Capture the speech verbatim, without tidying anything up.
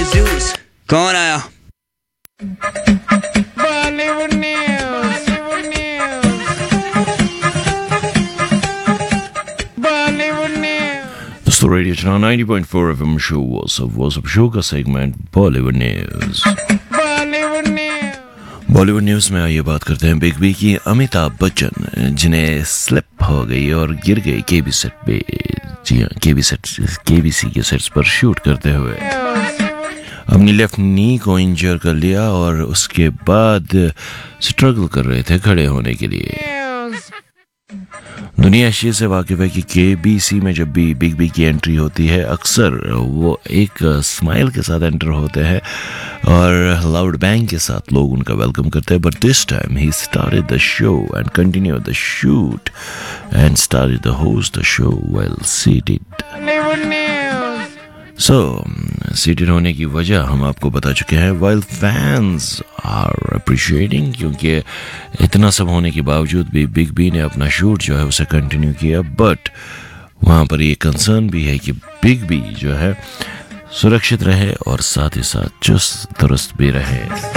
Juice कौन आया? Bollywood news, Bollywood news. दोस्तों radio channel ninety point four FM show WhatsApp WhatsApp show का segment Bollywood news. Bollywood news. Bollywood news में आइए बात करते हैं बिग बी की। अमिताभ बच्चन जिन्हें स्लिप हो गई और गिर गई केबी सेट पे, जी हाँ केबी सेट केबीसी के सेट्स पर शूट करते हुए अपनी लेफ्ट नी को इंजर कर लिया और उसके बाद स्ट्रगल कर रहे थे खड़े होने के लिए। दुनिया इस चीज से वाकिफ है कि केबीसी में जब भी बिग बी की एंट्री होती है अक्सर वो एक स्माइल के साथ एंटर होते हैं और लाउड बैंग के साथ लोग उनका वेलकम करते हैं। But this time he started the show and continued the shoot and started the host the show while seated. So seated होने की वजह हम आपको बता चुके हैं। वाइल फैंस आर अप्रिशिएटिंग, क्योंकि इतना सब होने के बावजूद भी बिग बी ने अपना शूट जो है उसे कंटिन्यू किया। बट वहाँ पर ये कंसर्न भी है कि बिग बी जो है सुरक्षित रहे और साथ ही साथ चुस्त दुरुस्त भी रहे।